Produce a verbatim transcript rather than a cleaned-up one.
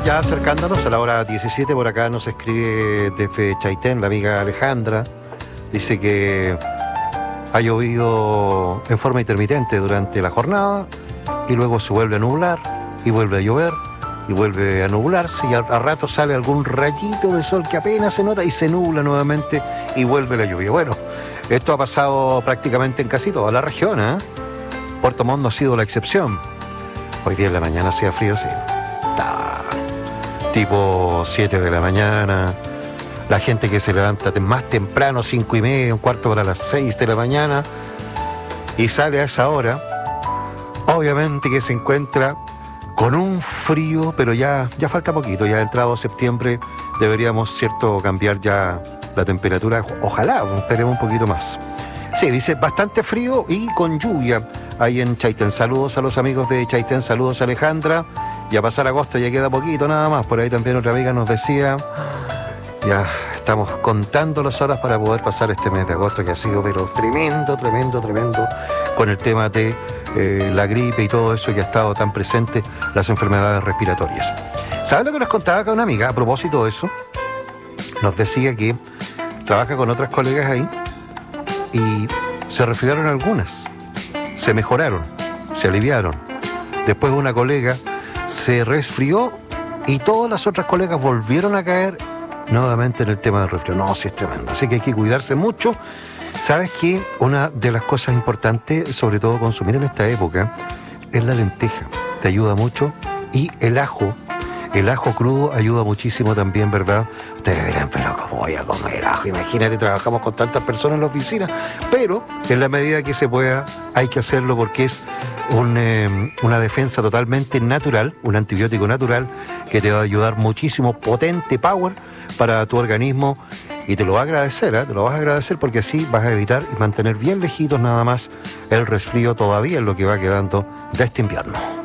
ya acercándonos a la hora diecisiete, por acá nos escribe desde Chaitén la amiga Alejandra. Dice que ha llovido en forma intermitente durante la jornada y luego se vuelve a nublar y vuelve a llover y vuelve a nublarse y a, a rato sale algún rayito de sol que apenas se nota y se nubla nuevamente y vuelve la lluvia. Bueno, esto ha pasado prácticamente en casi toda la región, ¿eh? Puerto Montt no ha sido la excepción. Hoy día en la mañana hacía frío, sí. Ah, tipo siete de la mañana. La gente que se levanta más temprano, cinco y media, un cuarto para las seis de la mañana, y sale a esa hora, obviamente que se encuentra con un frío, pero ya, ya falta poquito, ya entrado septiembre deberíamos, cierto, cambiar ya la temperatura, ojalá, esperemos un poquito más. Sí, dice bastante frío y con lluvia ahí en Chaitén. Saludos a los amigos de Chaitén, saludos a Alejandra, y a pasar agosto ya queda poquito nada más, por ahí también otra amiga nos decía... Ya estamos contando las horas para poder pasar este mes de agosto, que ha sido pero tremendo, tremendo, tremendo, con el tema de eh, la gripe y todo eso que ha estado tan presente, las enfermedades respiratorias. ¿Sabes lo que nos contaba acá una amiga a propósito de eso? Nos decía que trabaja con otras colegas ahí y se resfriaron algunas, se mejoraron, se aliviaron. Después una colega se resfrió y todas las otras colegas volvieron a caer nuevamente en el tema del resfriado. No, sí es tremendo. Así que hay que cuidarse mucho. ¿Sabes qué? Una de las cosas importantes, sobre todo consumir en esta época, es la lenteja. Te ayuda mucho. Y el ajo. El ajo crudo ayuda muchísimo también, ¿verdad? Ustedes dirán, pero ¿cómo voy a comer ajo? Imagínate, trabajamos con tantas personas en la oficina. Pero en la medida que se pueda, hay que hacerlo porque es un, eh, una defensa totalmente natural, un antibiótico natural que te va a ayudar muchísimo, potente, power, para tu organismo, y te lo va a agradecer, ¿eh? Te lo vas a agradecer porque así vas a evitar y mantener bien lejitos nada más el resfrío todavía en lo que va quedando de este invierno.